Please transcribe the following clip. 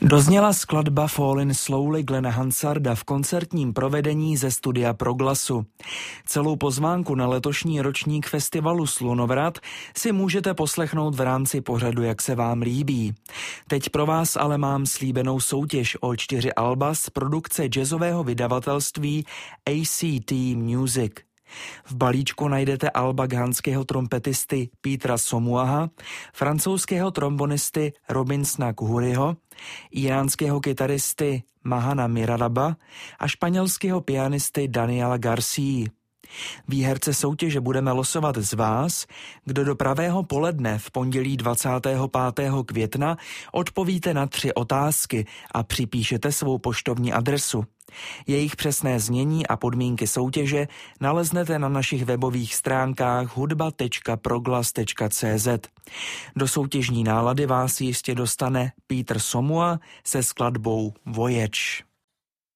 Dozněla skladba Fallin' Slowly Glena Hansarda v koncertním provedení ze studia Proglasu. Celou pozvánku na letošní ročník festivalu Slunovrat si můžete poslechnout v rámci pořadu Jak se vám líbí. Teď pro vás ale mám slíbenou soutěž o 4 alba z produkce jazzového vydavatelství ACT Music. V balíčku najdete alba ghanského trompetisty Petra Somuaha, francouzského trombonisty Robinsona Kuhuriho, iránského kytaristy Mahana Miralaba a španělského pianisty Daniela Garcii. Výherce soutěže budeme losovat z vás, kdo do pravého poledne v pondělí 25. května odpovíte na 3 otázky a připíšete svou poštovní adresu. Jejich přesné znění a podmínky soutěže naleznete na našich webových stránkách hudba.proglas.cz. Do soutěžní nálady vás jistě dostane Peter Somua se skladbou Voyage.